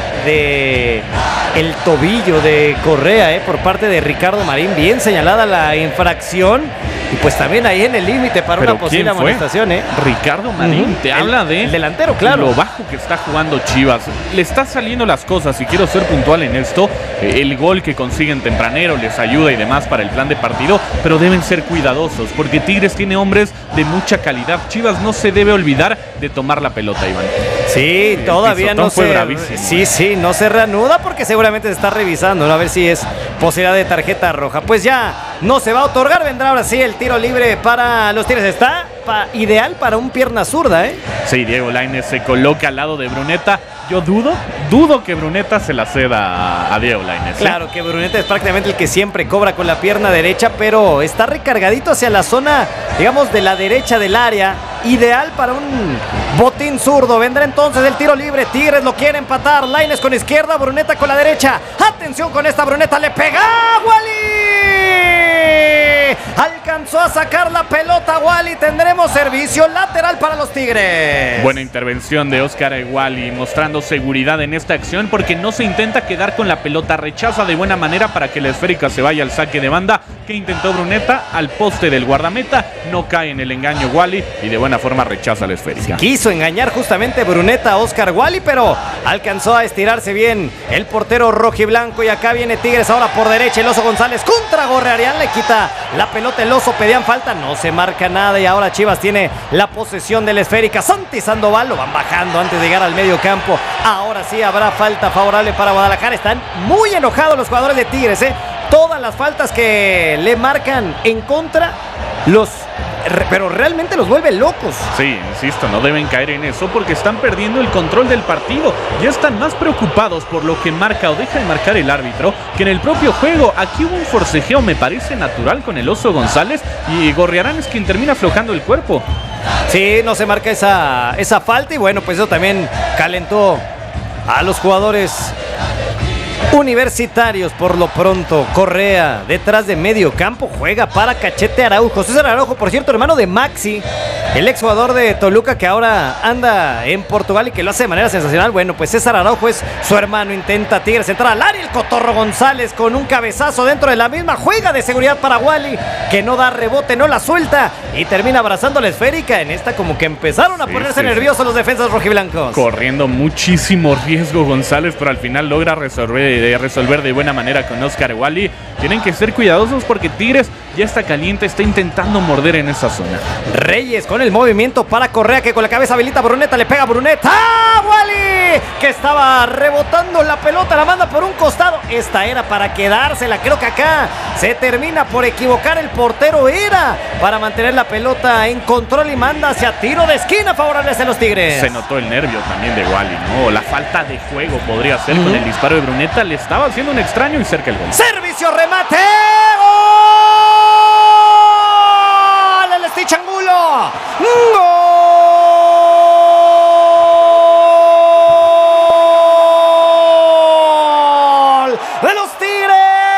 de el tobillo de Correa por parte de Ricardo Marín, bien señalada la infracción. Y pues también ahí en el límite para una posible amonestación. Ricardo Marín, te habla de el delantero, claro. Lo bajo que está jugando Chivas. Le está saliendo las cosas y quiero ser puntual en esto. El gol que consiguen tempranero les ayuda y demás para el plan de partido, pero deben ser cuidadosos porque Tigres tiene hombres de mucha calidad. Chivas no se debe olvidar de tomar la pelota, Iván. Sí, todavía no fue se... bravísimo. Sí, no se reanuda porque seguramente se está revisando, ¿no? A ver si es posibilidad de tarjeta roja. Pues ya no se va a otorgar, vendrá ahora sí el tiro libre para los Tigres. Está ideal para un pierna zurda, Sí, Diego Lainez se coloca al lado de Bruneta. Yo dudo que Bruneta se la ceda a Diego Lainez. Claro que Bruneta es prácticamente el que siempre cobra con la pierna derecha, pero está recargadito hacia la zona, digamos, de la derecha del área. Ideal para un botín zurdo. Vendrá entonces el tiro libre. Tigres lo quiere empatar. Lainez con izquierda, Bruneta con la derecha. Atención con esta, Bruneta le pega a Wally. alcanzó a sacar la pelota Wally. Tendremos servicio lateral para los Tigres. Buena intervención de Oscar Wally, mostrando seguridad en esta acción porque no se intenta quedar con la pelota, rechaza de buena manera para que la esférica se vaya al saque de banda que intentó Bruneta al poste del guardameta, no cae en el engaño Wally y de buena forma rechaza la esférica. Quiso engañar justamente Bruneta a Oscar Wally, pero alcanzó a estirarse bien el portero rojiblanco y acá viene Tigres ahora por derecha. El Oso González contra Gorrearian, le quita la pelota el Oso, pedían falta, no se marca nada y ahora Chivas tiene la posesión de la esférica. Santi Sandoval lo van bajando antes de llegar al medio campo. Ahora sí habrá falta favorable para Guadalajara. Están muy enojados los jugadores de Tigres, todas las faltas que le marcan en contra pero realmente los vuelve locos. Sí, insisto, no deben caer en eso porque están perdiendo el control del partido. Ya están más preocupados por lo que marca o deja de marcar el árbitro que en el propio juego. Aquí hubo un forcejeo, me parece natural, con el Oso González y Gorrearán es quien termina aflojando el cuerpo. Sí, no se marca esa falta y bueno, pues eso también calentó a los jugadores universitarios. Por lo pronto, Correa detrás de medio campo, juega para Cachete Araujo. César Araujo, por cierto, hermano de Maxi, el exjugador de Toluca que ahora anda en Portugal y que lo hace de manera sensacional. Bueno, pues César Araujo es su hermano. Intenta Tigres entrar al área. El Cotorro González con un cabezazo dentro de la misma. Juega de seguridad para Wally, que no da rebote, no la suelta y termina abrazando la esférica. En esta como que empezaron a ponerse nerviosos los defensas rojiblancos. Corriendo muchísimo riesgo González, pero al final logra resolver de buena manera con Oscar Wally. Tienen que ser cuidadosos porque Tigres ya está caliente, está intentando morder en esa zona. Reyes con el movimiento para Correa, que con la cabeza habilita a Bruneta, le pega a Bruneta. ¡Ah, Wally! Que estaba rebotando la pelota, la manda por un costado. Esta era para quedársela, creo que acá se termina por equivocar el portero. Era para mantener la pelota en control y manda hacia tiro de esquina favorable a los Tigres. Se notó el nervio también de Wally, ¿no? La falta de juego podría ser con el disparo de Bruneta, le estaba haciendo un extraño y cerca el gol. Servicio, remate, gol, el Stitch Angulo, gol de los Tigres.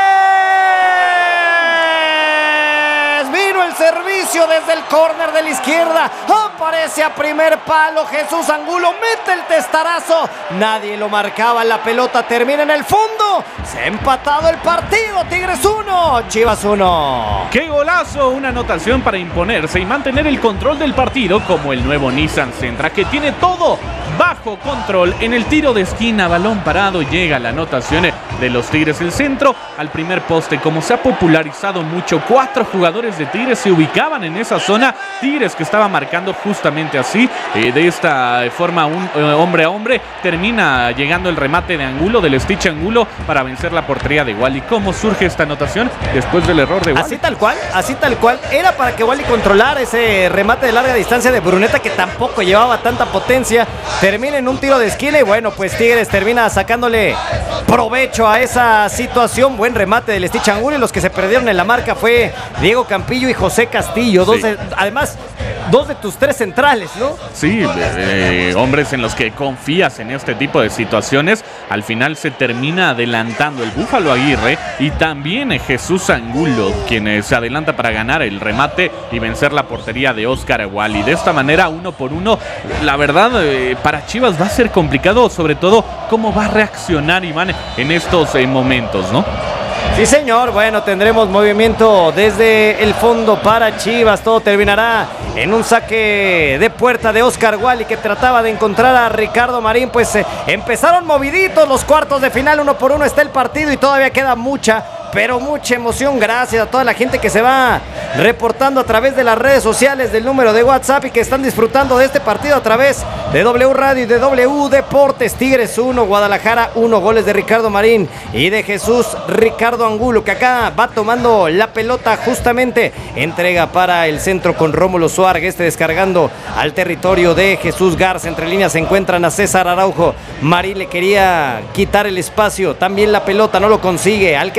Vino el servicio desde el córner de la izquierda, aparece a primer palo Jesús Angulo, mete el testarazo, nadie lo marcaba, la pelota termina en el fondo, se ha empatado el partido. Tigres 1, Chivas 1. ¡Qué golazo! Una anotación para imponerse y mantener el control del partido como el nuevo Nissan Sentra, que tiene todo bajo control. En el tiro de esquina, balón parado, llega la anotación de los Tigres. El centro al primer poste, como se ha popularizado mucho, 4 jugadores de Tigres se ubicaban en esa zona. Tigres que estaba marcando justamente así, de esta forma, un hombre a hombre. Termina llegando el remate de Angulo, del Stitch Angulo, para vencer la portería de Wally. ¿Cómo surge esta anotación? Después del error de Wally. Así tal cual. Era para que Wally controlara ese remate de larga distancia de Bruneta, que tampoco llevaba tanta potencia. Termina en un tiro de esquina y bueno, pues Tigres termina sacándole provecho a esa situación. Buen remate del Stitch Angulo, y los que se perdieron en la marca fue Diego Campillo y José Castillo. Además, 2 de tus 3 centrales, ¿no? Sí, hombres en los que confías en este tipo de situaciones. Al final se termina adelantando el Búfalo Aguirre y también Jesús Angulo, quien se adelanta para ganar el remate y vencer la portería de Oscar Wally. De esta manera, 1 por 1, la verdad, para Chivas va a ser complicado, sobre todo cómo va a reaccionar Iván en estos momentos, ¿no? Sí, señor. Bueno, tendremos movimiento desde el fondo para Chivas. Todo terminará en un saque de puerta de Oscar Wally, que trataba de encontrar a Ricardo Marín. Pues empezaron moviditos los cuartos de final. 1 por 1 está el partido y todavía queda mucha emoción. Gracias a toda la gente que se va reportando a través de las redes sociales, del número de WhatsApp, y que están disfrutando de este partido a través de W Radio y de W Deportes. Tigres 1, Guadalajara 1, goles de Ricardo Marín y de Jesús Ricardo Angulo, que acá va tomando la pelota justamente. Entrega para el centro con Rómulo Suárez, descargando al territorio de Jesús Garza. Entre líneas se encuentran a César Araujo. Marín le quería quitar el espacio, también la pelota, no lo consigue. Alcanzan a jugar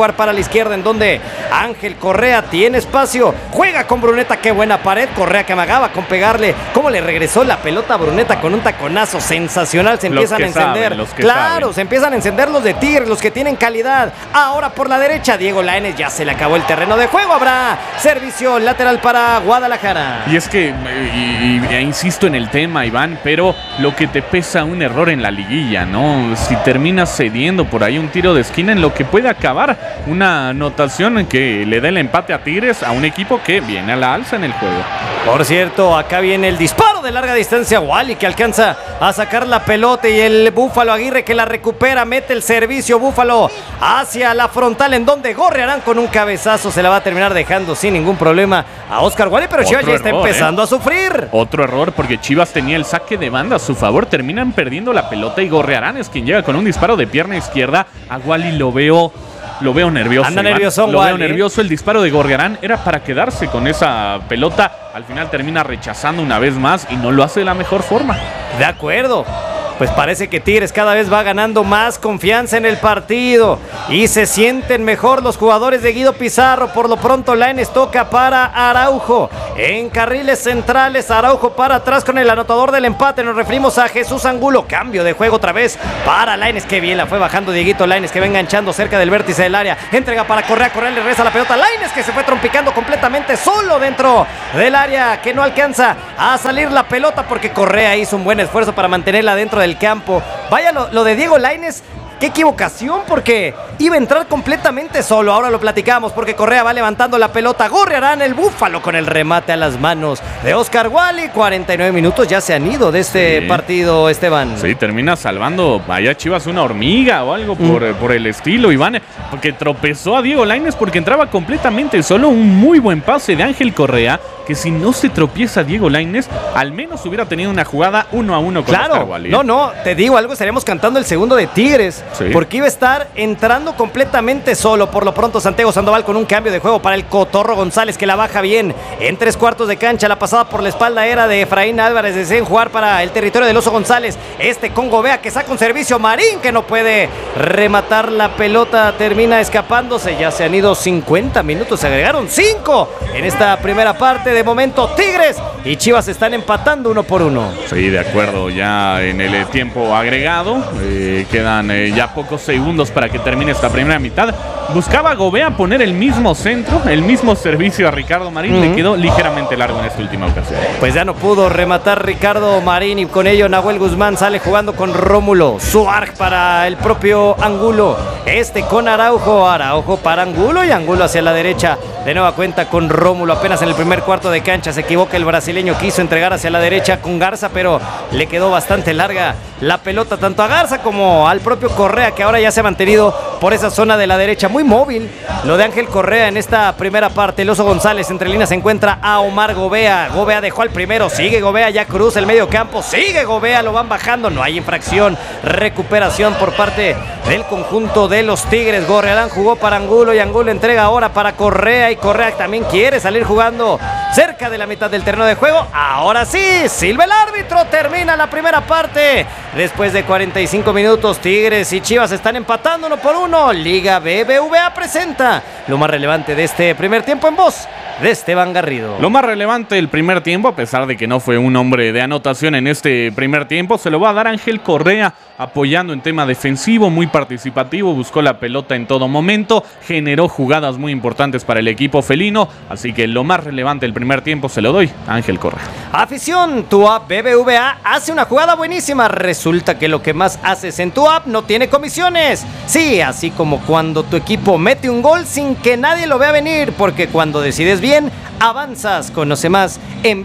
jugar para la izquierda, en donde Ángel Correa tiene espacio, juega con Bruneta, qué buena pared, Correa que amagaba con pegarle, cómo le regresó la pelota a Bruneta con un taconazo sensacional, se empiezan a encender, claro, se empiezan a encender los de Tigres, los que tienen calidad. Ahora por la derecha, Diego Lainez, ya se le acabó el terreno de juego, habrá servicio lateral para Guadalajara. Y es que, insisto en el tema, Iván, pero lo que te pesa un error en la liguilla, ¿no? Si terminas cediendo por ahí un tiro de esquina en lo que puede acabar una anotación que le dé el empate a Tigres, a un equipo que viene a la alza en el juego. Por cierto, acá viene el disparo de larga distancia, Wally que alcanza a sacar la pelota y el Búfalo Aguirre que la recupera, mete el servicio Búfalo hacia la frontal, en donde Gorriarán con un cabezazo se la va a terminar dejando sin ningún problema a Oscar Wally, pero Chivas ya está empezando a sufrir. Otro error, porque Chivas tenía el saque de banda a su favor, terminan perdiendo la pelota y Gorriarán es quien llega con un disparo de pierna izquierda. A Wally lo veo nervioso. Anda nervioso, lo veo nervioso. El disparo de Gorriarán era para quedarse con esa pelota. Al final termina rechazando una vez más y no lo hace de la mejor forma. De acuerdo. Pues parece que Tigres cada vez va ganando más confianza en el partido y se sienten mejor los jugadores de Guido Pizarro. Por lo pronto Lainez toca para Araujo en carriles centrales, Araujo para atrás con el anotador del empate. Nos referimos a Jesús Angulo, cambio de juego otra vez para Lainez, que bien la fue bajando Dieguito Lainez, que va enganchando cerca del vértice del área, entrega para Correa le regresa la pelota a Lainez, que se fue trompicando completamente solo dentro del área, que no alcanza a salir la pelota porque Correa hizo un buen esfuerzo para mantenerla dentro del campo. Vaya lo de Diego Lainez, qué equivocación, porque iba a entrar completamente solo. Ahora lo platicamos porque Correa va levantando la pelota. Gorriarán, el Búfalo con el remate a las manos de Oscar Wally. 49 minutos ya se han ido de este partido, Esteban. Sí, termina salvando allá Chivas una hormiga o algo por el estilo, Iván, porque tropezó a Diego Lainez porque entraba completamente solo. Un muy buen pase de Ángel Correa, que si no se tropieza Diego Lainez, al menos hubiera tenido una jugada 1-1 con Oscar Wally. No, te digo algo, estaríamos cantando el segundo de Tigres. Sí. Porque iba a estar entrando completamente solo. Por lo pronto Santiago Sandoval con un cambio de juego para el Cotorro González, que la baja bien en 3/4 de cancha. La pasada por la espalda era de Efraín Álvarez, deseen jugar para el territorio del Oso González. Con Gobea que saca un servicio, Marín que no puede rematar la pelota, termina escapándose. Ya se han ido 50 minutos, se agregaron 5 en esta primera parte. De momento Tigres y Chivas están empatando 1-1. Sí, de acuerdo, ya en el tiempo agregado quedan ya pocos segundos para que termine esta primera mitad. Buscaba Gobea poner el mismo centro, el mismo servicio a Ricardo Marín, le quedó ligeramente largo en esta última ocasión. Pues ya no pudo rematar Ricardo Marín y con ello Nahuel Guzmán sale jugando con Rómulo Suárez para el propio Angulo. Con Araujo para Angulo y Angulo hacia la derecha. De nueva cuenta con Rómulo, apenas en el primer cuarto de cancha se equivoca el brasileño, quiso entregar hacia la derecha con Garza, pero le quedó bastante larga la pelota tanto a Garza como al propio Correa, que ahora ya se ha mantenido por esa zona de la derecha. Muy móvil lo de Ángel Correa en esta primera parte. El Oso González entre líneas se encuentra a Omar Gobea. Gobea dejó al primero, sigue Gobea, ya cruza el medio campo, sigue Gobea, lo van bajando, no hay infracción. Recuperación por parte del conjunto de los Tigres. Gorriarán jugó para Angulo y Angulo entrega ahora para Correa y Correa también quiere salir jugando cerca de la mitad del terreno de juego. Ahora sí, silba el árbitro, termina la primera parte. Después de 45 minutos, Tigres y Chivas están empatando 1-1. Liga BBVA presenta lo más relevante de este primer tiempo en voz de Esteban Garrido. Lo más relevante del primer tiempo, a pesar de que no fue un hombre de anotación en este primer tiempo, se lo va a dar Ángel Correa, apoyando en tema defensivo, muy participativo, buscó la pelota en todo momento, generó jugadas muy importantes para el equipo felino, así que lo más relevante del primer tiempo se lo doy a Ángel Correa. Afición, tu app BBVA hace una jugada buenísima. Resulta que lo que más haces en tu app no tiene comisiones. Sí, así como cuando tu equipo mete un gol sin que nadie lo vea venir, porque cuando decides bien, avanzas. Conoce más en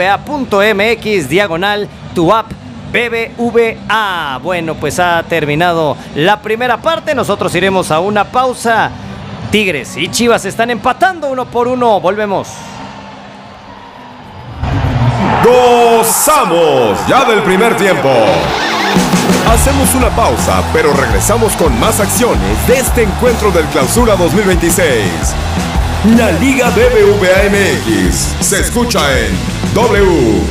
bbva.mx/tu app BBVA. Bueno, pues ha terminado la primera parte. Nosotros iremos a una pausa. Tigres y Chivas están empatando 1-1. Volvemos. ¡Gozamos! Ya del primer tiempo. Hacemos una pausa, pero regresamos con más acciones de este encuentro del Clausura 2026. La Liga BBVA MX se escucha en W.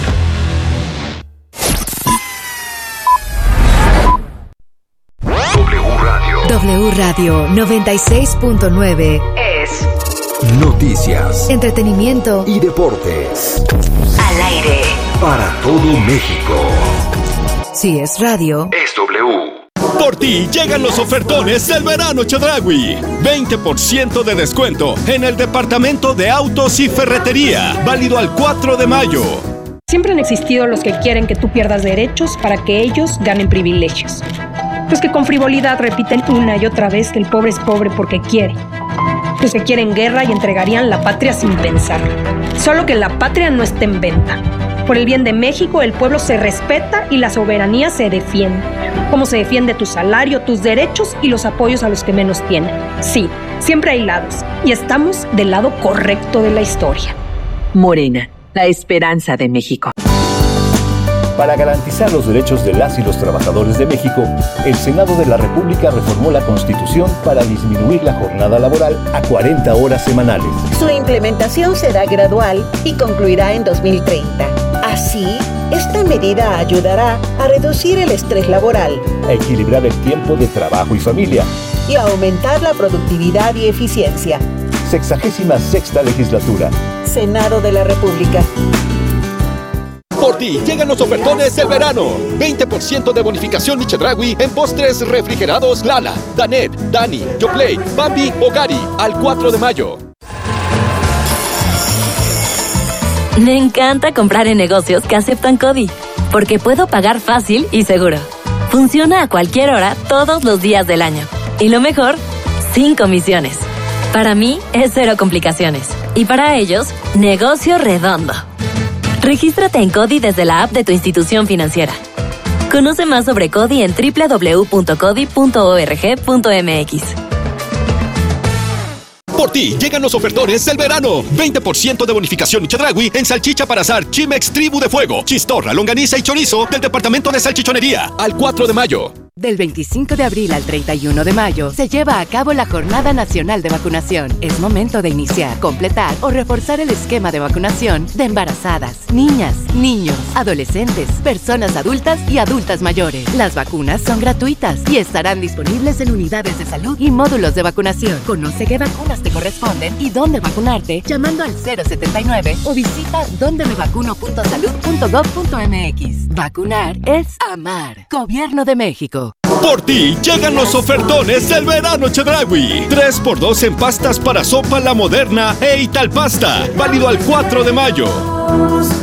W W Radio 96.9 es noticias, entretenimiento y deportes. Al aire. Para todo México. Si es radio, es W. Por ti llegan los ofertones del verano Chedraui. 20% de descuento en el departamento de autos y ferretería. Válido al 4 de mayo. Siempre han existido los que quieren que tú pierdas derechos para que ellos ganen privilegios. Los que con frivolidad repiten una y otra vez que el pobre es pobre porque quiere. Los que quieren guerra y entregarían la patria sin pensar. Solo que la patria no esté en venta. Por el bien de México, el pueblo se respeta y la soberanía se defiende. Como se defiende tu salario, tus derechos y los apoyos a los que menos tienen. Sí, siempre hay lados. Y estamos del lado correcto de la historia. Morena, la esperanza de México. Para garantizar los derechos de las y los trabajadores de México, el Senado de la República reformó la Constitución para disminuir la jornada laboral a 40 horas semanales. Su implementación será gradual y concluirá en 2030. Así, esta medida ayudará a reducir el estrés laboral, a equilibrar el tiempo de trabajo y familia y a aumentar la productividad y eficiencia. 66ª legislatura. Senado de la República. Por ti llegan los ofertones del verano. 20% de bonificación Chedraui en postres refrigerados Lala, Danet, Dani, Yoplait, Bambi o Gari al 4 de mayo. Me encanta comprar en negocios que aceptan CODI, porque puedo pagar fácil y seguro. Funciona a cualquier hora, todos los días del año. Y lo mejor, sin comisiones. Para mí, es cero complicaciones. Y para ellos, negocio redondo. Regístrate en CODI desde la app de tu institución financiera. Conoce más sobre CODI en www.codi.org.mx. Por ti llegan los ofertones del verano. 20% de bonificación Chedraui en salchicha para asar Chimex Tribu de Fuego, chistorra, longaniza y chorizo del departamento de salchichonería al 4 de mayo. Del 25 de abril al 31 de mayo se lleva a cabo la Jornada Nacional de Vacunación. Es momento de iniciar, completar o reforzar el esquema de vacunación de embarazadas, niñas, niños, adolescentes, personas adultas y adultas mayores. Las vacunas son gratuitas y estarán disponibles en unidades de salud y módulos de vacunación. Conoce qué vacunas te corresponden y dónde vacunarte llamando al 079 o visita dondemevacuno.salud.gov.mx. Vacunar es amar. Gobierno de México. Por ti llegan los ofertones del verano Chedraui. 3x2 en pastas para sopa La Moderna e Italpasta. Válido al 4 de mayo.